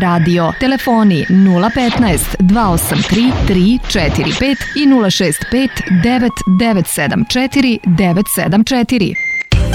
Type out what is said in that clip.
radio. Telefoni 015 283 345 i 065 9974 974.